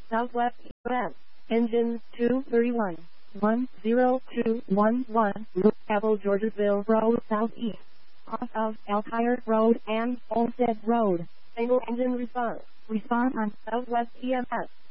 Southwest EMS. Engine 231. 10211, Apple, Georgesville Road, Southeast. Off of Elkhire Road and Olmsted Road. Single engine response. Response on Southwest EMS.